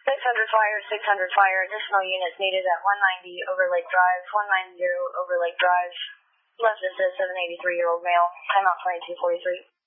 600 fire, additional units needed at 190 Overlake Drive, 190 Overlake Drive, residence is 783-year-old male, timeout 2243.